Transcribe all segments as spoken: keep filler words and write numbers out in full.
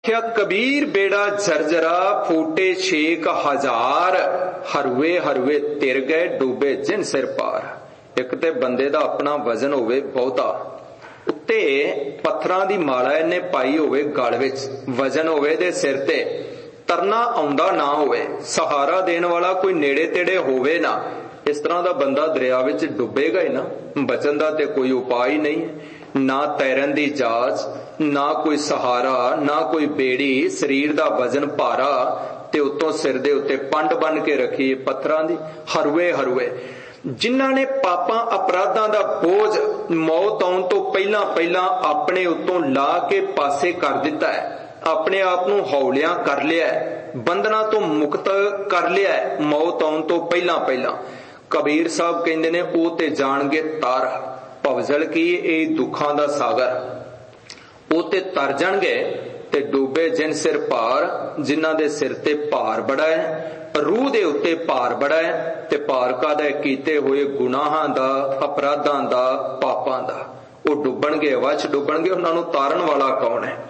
क्या कबीर बेड़ा झरझरा फूटे छेक हजार हरवे हरवे तिर गए डूबे जिन सिर पार। एक ते बंदे दा अपना वजन होवे बहुता, उत्ते पत्थरां दी माला इन्ने पाई होवे गल विच, वजन होवे दे सिर ते, तरना आउंदा ना होवे, सहारा देने वाला कोई नेड़े तेड़े होवे ना, इस तरह दा बंदा दरिया विच डुबेगा ही ना। बचन दा ते कोई उपाय ही नहीं, ना तैरन दी जाच, ना कोई सहारा, ना कोई बेड़ी, शरीर दा वजन भारा ते उत्तों सिर दे उत्ते पंड बन के रखी पत्थरां दी, हरवे हरवे। जिन्हां ने पापां अपराधां दा बोझ मौत आउण तो पहलां पहलां अपने उत्तों ला के पासे कर दिता है, अपने आप नूं हौलियां कर लिया है, बंधना तो मुक्त कर लिया है मौत आउण तो पहलां पहलां। कबीर साहब कहंदे ने ओ ते जाणगे तार, भवजल की ए दुखां दा सागर, ओ ते तर जाणगे ते डूबे जिन सिर भार, जिन्हां दे सिर ते भार बड़ा है, रूह दे उत्ते भार बड़ा है, ते भार कादा कीते होए गुनाहां दा, अपराधां दा, पापां दा। ओ डुबणगे, वच डुबणगे, उन्हां नूं तारण वाला कौन है?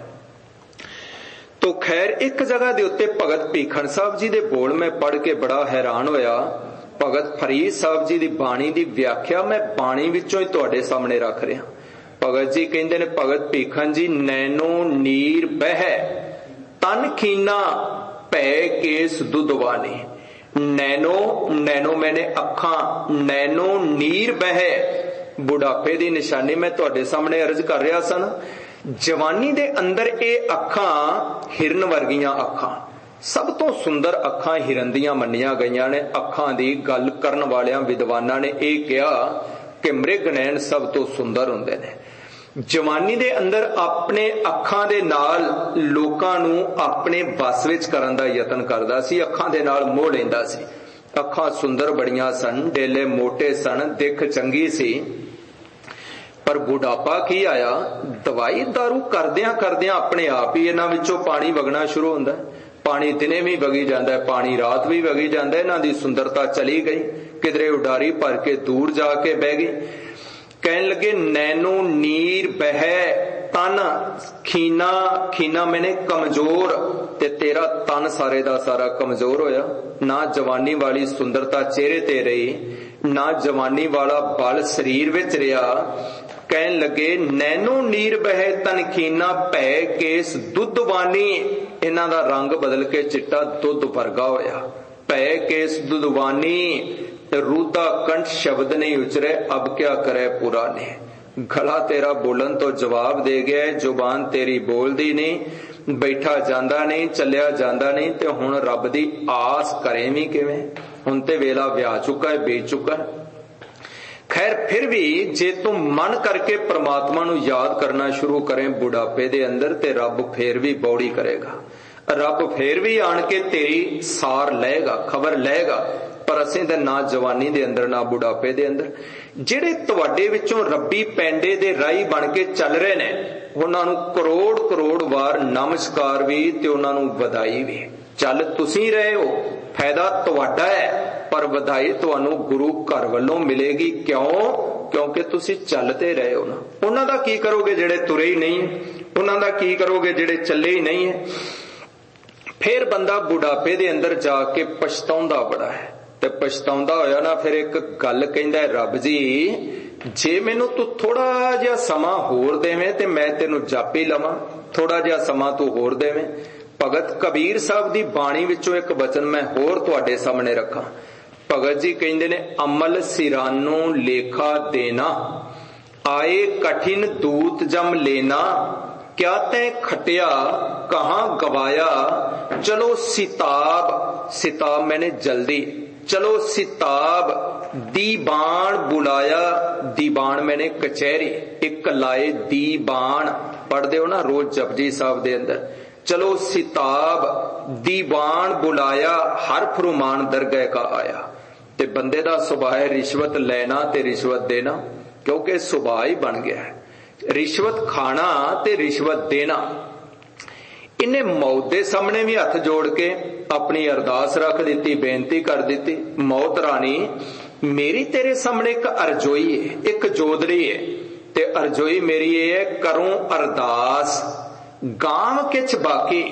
तो खैर एक जगह दे उत्ते भगत भीखन साहब जी दे बोल मैं पढ़ के बड़ा हैरान होया। भगत फरीद साहब जी दी बाणी दी व्याख्या मैं बाणी विचों ही तुहाडे सामने रख रहा। भगत जी कहंदे ने, भगत भीखन जी, नैनो नीर बह तन खीना पै केस दुधवानी। नैनो, नैनो मैंने अखां, नैनो नीर बह, बुढ़ापे दी निशानी मैं तुहाडे सामने अर्ज कर रहा सन। जवानी दे अंदर ए अखां हिरन वर्गियां अखां, सब तो सुंदर अखां हिरन दियां मन्नियां गईयां ने। अखां दी गल करन वालियां विद्वानां ने यह कहा कि मृग नैन सब तो सुंदर हुंदे ने। जवानी दे अंदर अपने अखां दे नाल लोकां नूं अपने बस विच करन दा यतन करदा सी, अखां दे नाल मोह लैंदा सी। अखां सुंदर बड़ियां सन, डेले मोटे सन, दिख चंगी सी। पर बुढ़ापा की आया, दवाई दारू करदियां करदियां अपने आप ही इन्हां विचों पानी वगना शुरू हुंदा है। पानी दिने भी वगी जांदा है, पानी रात भी वगी जांदा है। इन्हां दी सुंदरता चली गई, किधरे उडारी भर के दूर जाके बह गई। कहन लगे, नैनो नीर बह तन खीना, खीना मैंने कमजोर, ते तेरा तन सारे दा सारा कमजोर होया। ना जवानी वाली सुंदरता चेहरे ते रही, ना जवानी वाला बल शरीर विच रहा। कहन लगे, नैनो नीर बह तन खीना पै केस दुधवानी, इन्हां दा रंग बदल के चिट्टा दुध वर्गा होया। पै केस दुधवानी, रूदा कंठ शब्द नहीं उचरे, अब क्या करे पुराने। गला तेरा बोलन तो जवाब दे गया, जुबान तेरी बोलदी नहीं, बैठा जांदा नहीं, चलिया जांदा नहीं, ते हुण रब दी आस करे भी किवें? हुण ते वेला व्या चुका है, बीत चुका है। खैर फिर भी जे तू मन करके परमात्मा नूं याद करना शुरू करें बुढ़ापे दे अंदर, ते रब फिर भी बौड़ी करेगा। रब फिर भी आन के तेरी सार लेगा, खबर लेगा। पर असीं ते ना जवानी दे अंदर ना बुढ़ापे दे अंदर, जिहड़े तुहाडे विचों रब्बी पैंडे दे राही बन के चल रहे ने, उन्हां नूं करोड़ करोड़ वार नमस्कार भी ते उन्हां नूं वधाई भी। चल तुसीं रहे हो, फायदा तुहाडा है, पर वधाई तुहानूं गुरु घर वल्लों मिलेगी। क्यों? क्योंकि तुसीं चलते रहे हो ना। उन्हां दा की करोगे जिहड़े तुरे ही नहीं, उन्हां दा की करोगे जिहड़े चले ही नहीं है? फिर बंदा बुढ़ापे दे अंदर जाके पछताउंदा बड़ा है, ते पछताउंदा होया ना फिर एक गल कहंदा है, रब जी जे मैनू तू थोड़ा जिहा समा होर देवें ते मैं तेनू जापी लवां, थोड़ा जिहा समा तू होर देवें। भगत कबीर साहब दी बाणी विचों एक वचन मैं होर तुहाडे सामने रखां। भगत जी कहंदे ने, अमल सिरानो लेखा देना, आए कठिन दूत जम लेना, क्या तै खटिया कहां गवाया, चलो सिताब, सिताब मैंने जल्दी, चलो सिताब दीवान बुलाया, दीवान मैंने कचहरी, एक लाए दीवान, पढ़दे हो ना रोज जपजी साहब दे अंदर, चलो सिताब दीवान बुलाया, हर फरमान दरगह का आया। ते बंदे दा सुभाव है रिश्वत लेना ते रिश्वत देना, क्योंकि सुभाव ही बन गया है रिश्वत खाना ते रिश्वत देना। इन्हें मौत दे सामने भी हथ जोड़ के अपनी अरदास रख दी, बेनती कर दी, मौत रानी मेरी तेरे सामने एक अरजोई है, एक जोदड़ी है, ते अरजोई मेरी ये है, करूं अरदास ਗਾਮ ਕਿਛ ਬਾਕੀ